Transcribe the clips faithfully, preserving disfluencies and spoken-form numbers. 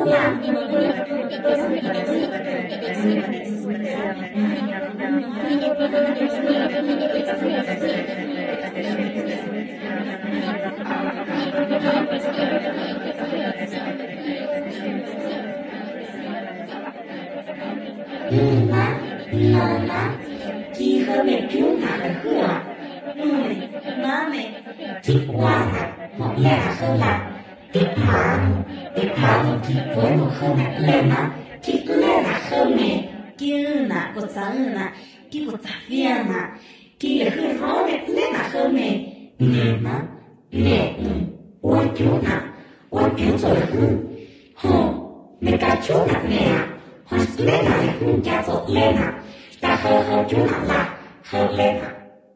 Luna, Lana, qui hame più nada hua. Mười, mame. Tijuana, một lẻ hơn là. Tijuana, Tijuana thì với một hơn là Lena, thì Lena hơn nè. Kiuna, của ta Lena, ki của ta Viena, ki là hơn hóa nè, Lena hơn nè. Lena, Lena, ôi chú nè, ôi chú rồi hơn. Hồ, mẹ ca chú nè nè. Hoặc Lena là hơn cha rồi Lena, ta hơn hơn chú nè là hơn Lena.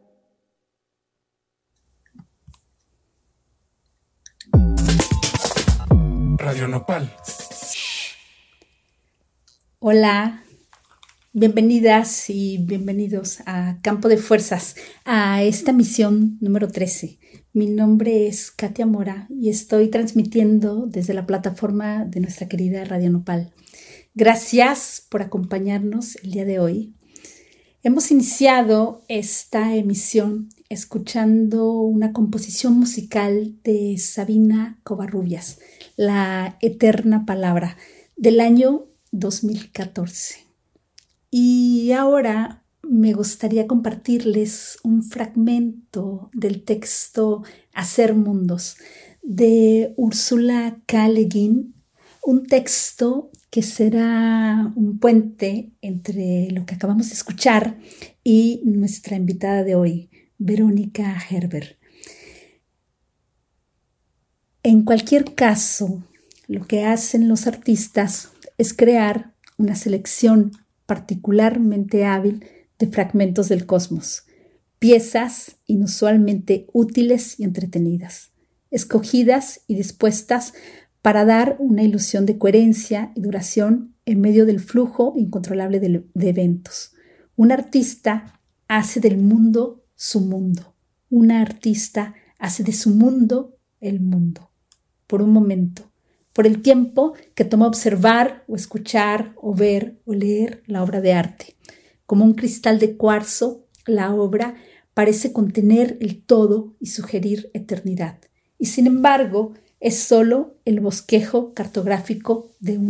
Radio Nopal. Hola, bienvenidas y bienvenidos a Campo de Fuerzas, a esta misión número trece. Mi nombre es Katia Mora y estoy transmitiendo desde la plataforma de nuestra querida Radio Nopal. Gracias por acompañarnos el día de hoy. Hemos iniciado esta emisión escuchando una composición musical de Sabina Covarrubias, La Eterna Palabra, del año dos mil catorce. Y ahora me gustaría compartirles un fragmento del texto Hacer Mundos de Ursula K. Le Guin, un texto que será un puente entre lo que acabamos de escuchar y nuestra invitada de hoy, Verónica Herber. En cualquier caso, lo que hacen los artistas es crear una selección particularmente hábil de fragmentos del cosmos, piezas inusualmente útiles y entretenidas, escogidas y dispuestas para dar una ilusión de coherencia y duración en medio del flujo incontrolable de, de eventos. Un artista hace del mundo su mundo. Una artista hace de su mundo el mundo. Por un momento, por el tiempo que toma observar o escuchar o ver o leer la obra de arte. Como un cristal de cuarzo, la obra parece contener el todo y sugerir eternidad. Y sin embargo, es solo el bosquejo cartográfico de un